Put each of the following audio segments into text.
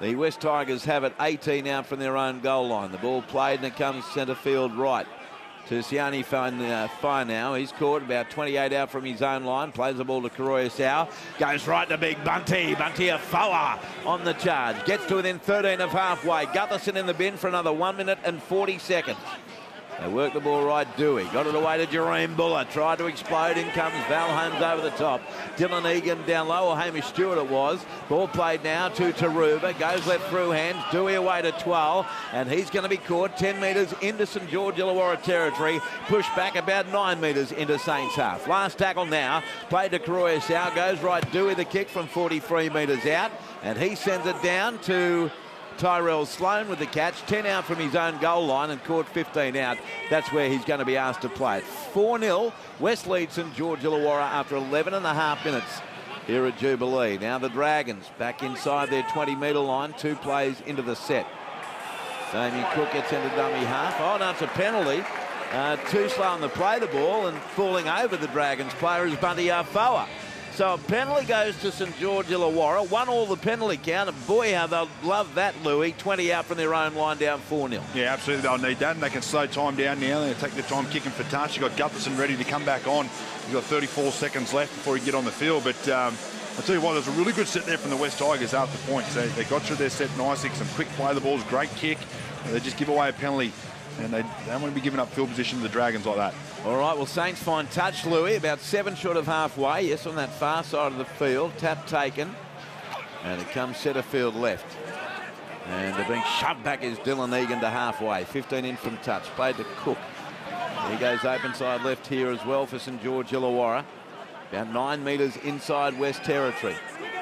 The West Tigers have it 18 out from their own goal line. The ball played and it comes centre field right to Siani Fine now. He's caught about 28 out from his own line. Plays the ball to Karoya Sau. Goes right to Big Bunty. Bunty Afoa on the charge. Gets to within 13 of halfway. Gutherson in the bin for another 1 minute and 40 seconds. They work the ball right, Dewey. Got it away to Jareem Buller. Tried to explode. In comes Val Holmes over the top. Dylan Egan down low, or Hamish Stewart it was. Ball played now to Taruba. Goes left through hands. Dewey away to Twal. And he's going to be caught 10 metres into St George Illawarra territory. Pushed back about 9 metres into Saints half. Last tackle now. Played to Karoya Sau. Goes right, Dewey the kick from 43 metres out. And he sends it down to Tyrell Sloan with the catch. 10 out from his own goal line and caught 15 out. That's where he's going to be asked to play it. 4-0. West leads St George Illawarra after 11 and a half minutes here at Jubilee. Now the Dragons back inside their 20-metre line. 2 plays into the set. Damien Cook gets into dummy half. Oh, no, it's a penalty. Too slow on the play the ball, and falling over the Dragons player is Bunty Afoa. So a penalty goes to St George Illawarra. 1-all the penalty count. And boy, how they'll love that, Louis. 20 out from their own line, down 4-0. Yeah, absolutely. They'll need that, and they can slow time down now. They'll take their time kicking for touch. You've got Gutherson ready to come back on. You've got 34 seconds left before you get on the field. But I'll tell you what, there's a really good set there from the West Tigers after points. They got through their set nicely. Some quick play the balls, great kick. They just give away a penalty, and they don't want to be giving up field position to the Dragons like that. All right, well, Saints find touch, Louis, about 7 short of halfway. Yes, on that far side of the field. Tap taken. And it comes centre field left. And they're being shoved back as Dylan Egan to halfway. 15 in from touch. Played to Cook. He goes open side left here as well for St George Illawarra. About 9 metres inside West Territory.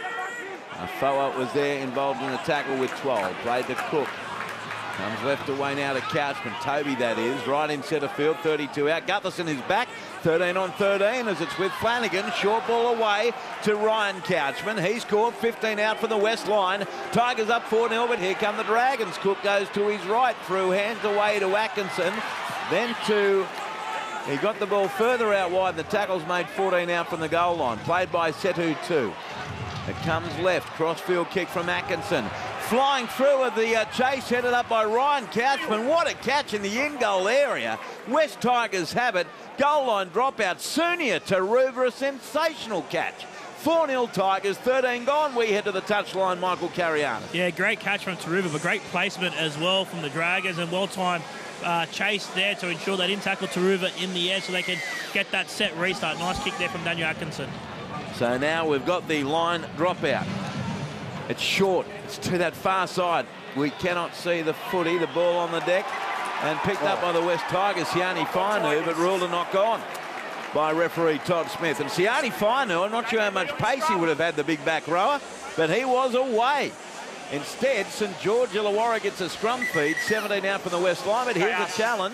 Afoa was there involved in the tackle with 12. Played to Cook. Comes left away now to Couchman. Toby, that is. Right in centre field. 32 out. Gutherson is back. 13 on 13 as it's with Flanagan. Short ball away to Ryan Couchman. He's caught 15 out from the west line. Tigers up 4-0, but here come the Dragons. Cook goes to his right. Through hands away to Atkinson. Then to... He got the ball further out wide. The tackle's made 14 out from the goal line. Played by Setu 2. It comes left. Crossfield kick from Atkinson. Flying through with the chase headed up by Ryan Couchman. What a catch in the in-goal area. West Tigers have it. Goal line dropout. Sunia Taruba, a sensational catch. 4-0 Tigers, 13 gone. We head to the touchline, Michael Carianis. Yeah, great catch from Taruba, but great placement as well from the Dragons, and well-timed chase there to ensure they didn't tackle Taruba in the air so they can get that set restart. Nice kick there from Daniel Atkinson. So now we've got the line dropout. It's short. It's to that far side. We cannot see the footy. The ball on the deck and picked up by the West Tigers, Siani Fainu, but ruled a knock on by referee Todd Smith. And Siani Fainu, I'm not sure how much pace he would have had, the big back rower, but he was away. Instead, St George Illawarra gets a scrum feed, 17 out from the west line, but here's a challenge.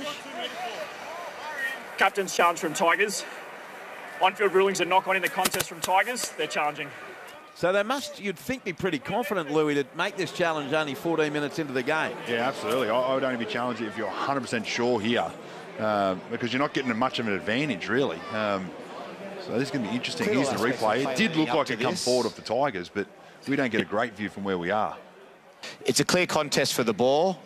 Captain's challenge from Tigers. On-field rulings are knock on in the contest from Tigers. They're challenging. So they must, you'd think, be pretty confident, Louis, to make this challenge only 14 minutes into the game. Yeah, absolutely. I would only be challenging if you're 100% sure here, because you're not getting much of an advantage, really. So this is going to be interesting. Here's the replay. It did look like it come forward off the Tigers, but we don't get a great view from where we are. It's a clear contest for the ball.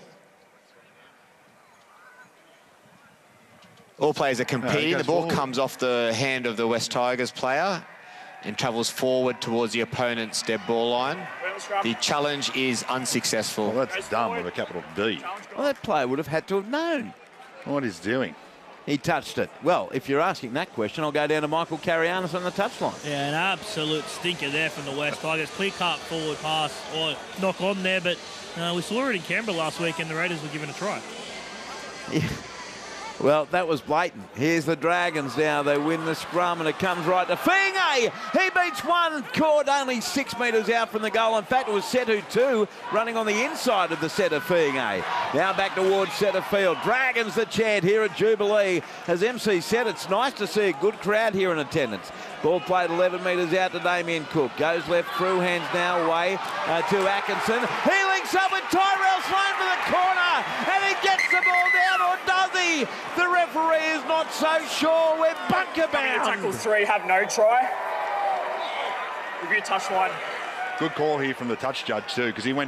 All players are competing. The ball comes off the hand of the West Tigers player and travels forward towards the opponent's dead ball line. The challenge is unsuccessful. Well, that's dumb with a capital D. Well, that player would have had to have known what he's doing. He touched it. Well, if you're asking that question, I'll go down to Michael Carianis on the touchline. Yeah, an absolute stinker there from the West Tigers. Clear cut forward pass or knock on there, but we saw it in Canberra last week and the Raiders were given a try. Yeah. Well, that was blatant. Here's the Dragons now. They win the scrum and it comes right to Fiinga. He beats one, caught only 6 metres out from the goal. In fact, it was Setu 2 running on the inside of the set of Fiinga. Now back towards centre field. Dragons the chant here at Jubilee. As MC said, it's nice to see a good crowd here in attendance. Ball played 11 metres out to Damien Cook. Goes left through, hands now away to Atkinson. He links up with Tyrell Sloan for the corner and he gets the ball down, or does he? The referee is not so sure. We're bunker bound. Tackle 3, have no try. Review touchline. Good call here from the touch judge too, because he went